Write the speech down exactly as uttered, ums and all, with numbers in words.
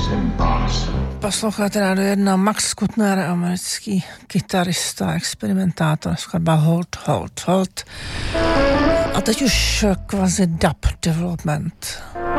Posloucháte Rádio jedna, Max Skutner, americký kytarista, experimentátor, skladba Hold, Hold, Hold. A teď už kvazi dub development.